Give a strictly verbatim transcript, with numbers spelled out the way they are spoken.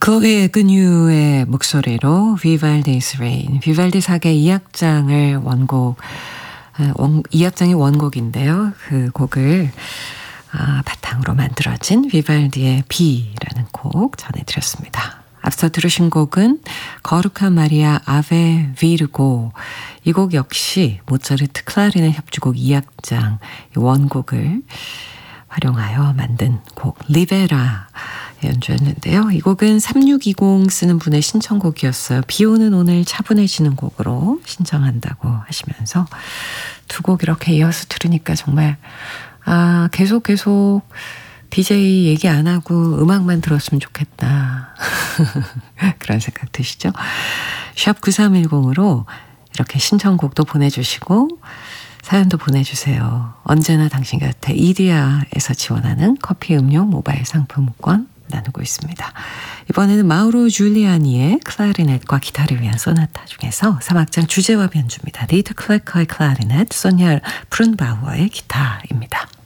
클로에 에그뉴의 목소리로 비발디's Rain, 비발디 사계 이 악장을 원곡, 원, 이 악장의 원곡인데요. 그 곡을 아, 바탕으로 만들어진 비발디의 비라는 곡 전해드렸습니다. 앞서 들으신 곡은 거룩한 마리아 아베 비르고, 이 곡 역시 모차르트 클라리넷 협주곡 이 악장 원곡을 활용하여 만든 곡 리베라 연주했는데요. 이 곡은 삼육이공 쓰는 분의 신청곡이었어요. 비 오는 오늘 차분해지는 곡으로 신청한다고 하시면서 두 곡 이렇게 이어서 들으니까 정말 아 계속 계속 디제이 얘기 안 하고 음악만 들었으면 좋겠다. 그런 생각 드시죠? 샵 구삼일공으로 이렇게 신청곡도 보내주시고 사연도 보내주세요. 언제나 당신 곁에 이디야에서 지원하는 커피 음료 모바일 상품권 나누고 있습니다. 이번에는 마우로 줄리아니의 클라리넷과 기타를 위한 소나타 중에서 삼 악장 주제와 변주입니다. 리드 클래커의 클라리넷, 소냐 푸른바우어의 기타입니다.